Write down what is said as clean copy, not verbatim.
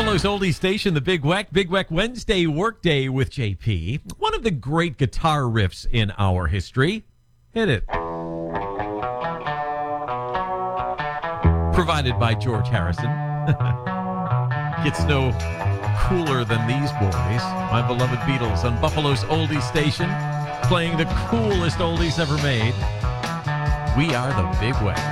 Buffalo's oldie station, the Big Weck Wednesday Workday with JP. One of the great guitar riffs in our history. Hit it. Provided by George Harrison. Gets no cooler than these boys. My beloved Beatles on Buffalo's oldie station, playing the coolest oldies ever made. We are the Big Weck.